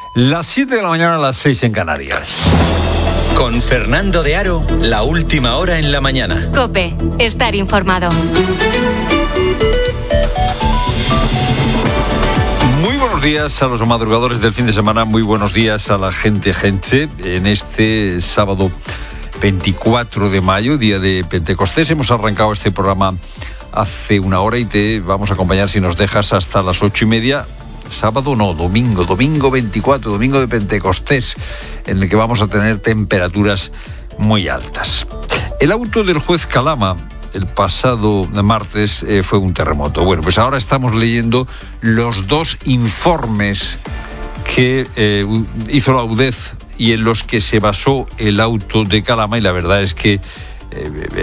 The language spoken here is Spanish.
Las 7 de la mañana, las 6 en Canarias. Con Fernando de Aro, la última hora en la mañana. COPE, estar informado. Muy buenos días a los madrugadores del fin de semana, muy buenos días a la gente. En este sábado 24 de mayo, día de Pentecostés, hemos arrancado este programa hace una hora y te vamos a acompañar, si nos dejas, hasta las 8:30. Sábado no, domingo 24, domingo de Pentecostés, en el que vamos a tener temperaturas muy altas. El auto del juez Calama el pasado martes fue un terremoto. Bueno, pues ahora estamos leyendo los dos informes que hizo la UDEF y en los que se basó el auto de Calama, y la verdad es que